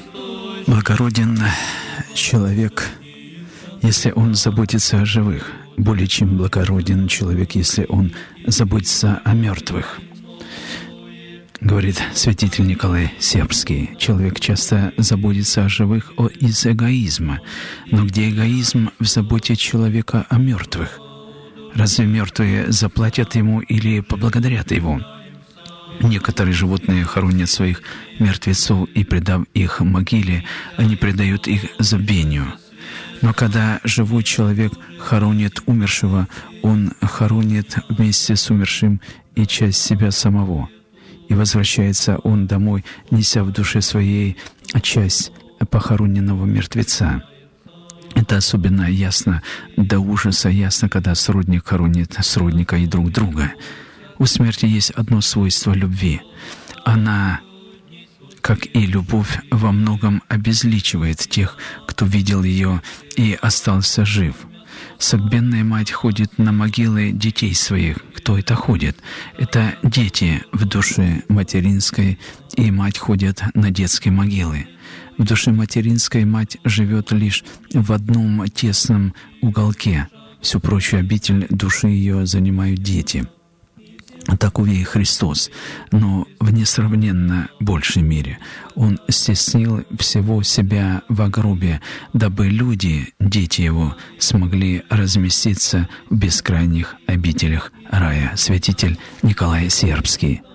Благороден человек, если он заботится о живых, более чем благороден человек, если он заботится о мертвых. Говорит святитель Николай Сербский. Человек часто заботится о живых из эгоизма. Но где эгоизм в заботе человека о мертвых? Разве мертвые заплатят ему или поблагодарят его? Некоторые животные хоронят своих мертвецов, и, предав их могиле, они предают их забвению. Но когда живой человек хоронит умершего, он хоронит вместе с умершим и часть себя самого. И возвращается он домой, неся в душе своей часть похороненного мертвеца. Это особенно ясно, до ужаса ясно, когда сродник хоронит сродника и друг друга. У смерти есть одно свойство любви. Она, как и любовь, во многом обезличивает тех, кто видел ее и остался жив. Согбенная мать ходит на могилы детей своих. Кто это ходит? Это дети в душе материнской, и мать ходит на детские могилы. В душе материнской мать живет лишь в одном тесном уголке. Всю прочую обитель души ее занимают дети. Таков и Христос, но в несравненно большей мере. Он стеснил всего себя в гробе, дабы люди, дети Его, смогли разместиться в бескрайних обителях рая. Святитель Николай Сербский.